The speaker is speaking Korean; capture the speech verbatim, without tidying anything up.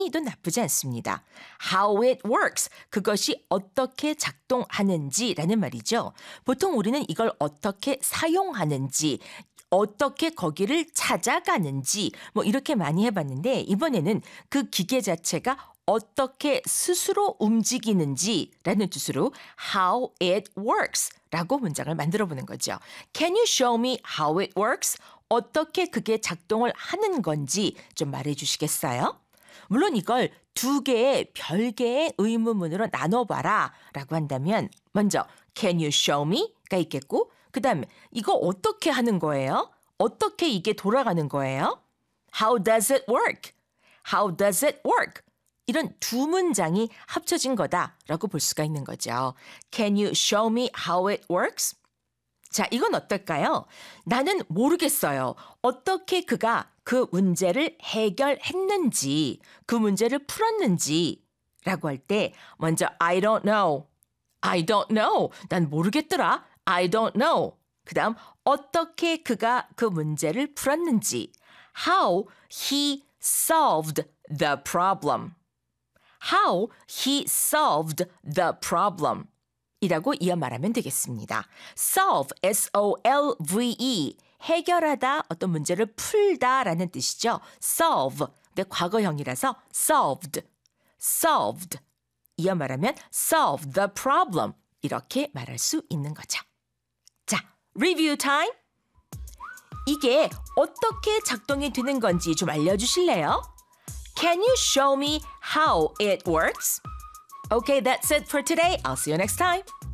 도 나쁘지 않습니다. How it works, 그것이 어떻게 작동하는지라는 말이죠. 보통 우리는 이걸 어떻게 사용하는지, 어떻게 거기를 찾아가는지 뭐 이렇게 많이 해봤는데 이번에는 그 기계 자체가 어떻게 스스로 움직이는지라는 뜻으로 How it works 라고 문장을 만들어 보는 거죠. Can you show me how it works? 어떻게 그게 작동을 하는 건지 좀 말해 주시겠어요? 물론 이걸 두 개의 별개의 의문문으로 나눠봐라 라고 한다면 먼저 Can you show me?가 있겠고 그 다음에 이거 어떻게 하는 거예요? 어떻게 이게 돌아가는 거예요? How does it work? How does it work? 이런 두 문장이 합쳐진 거다라고 볼 수가 있는 거죠. Can you show me how it works? 자, 이건 어떨까요? 나는 모르겠어요. 어떻게 그가 그 문제를 해결했는지, 그 문제를 풀었는지 라고 할 때 먼저 I don't know. I don't know. 난 모르겠더라. I don't know. 그 다음 어떻게 그가 그 문제를 풀었는지 How he solved the problem. How he solved the problem. 이라고 이어 말하면 되겠습니다. solve, S O L V E, 해결하다, 어떤 문제를 풀다라는 뜻이죠. solve, 근데 과거형이라서 solved, solved. 이어 말하면 solve the problem. 이렇게 말할 수 있는 거죠. 자, review time. 이게 어떻게 작동이 되는 건지 좀 알려주실래요? Can you show me how it works? Okay, that's it for today. I'll see you next time.